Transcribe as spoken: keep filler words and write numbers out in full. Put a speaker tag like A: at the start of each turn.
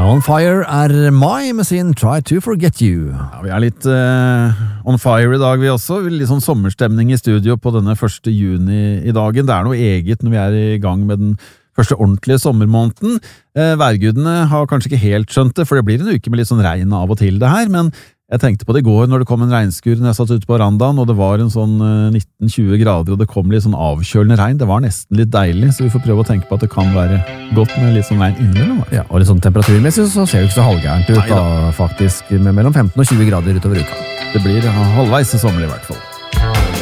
A: On Fire er Mai med sin Try to Forget You.
B: Ja, vi er litt uh, on fire i dag vi også. Litt sånn sommerstemning i studio på denne første juni i dagen. Det er noe eget når vi er i gang med den første ordentlige sommermåneden. Uh, værgudene har kanskje ikke helt skjønt det, for det blir en uke med litt sånn regn av og til det her, men jeg tenkte på det i går når det kom en regnskur når jeg satt ute på verandaen, og det var en sånn nitten tjue grader, og det kom litt sånn avkjølende regn. Det var nesten litt deilig, så vi får prøve å tenke på at det kan være godt med litt sånn regn innimellom.
A: Ja, og litt sånn temperaturmessig så ser det ikke så halvgærent ut da, faktisk, med mellom femten og tjue grader utover uka.
B: Det blir halvveis i sommer i hvert fall.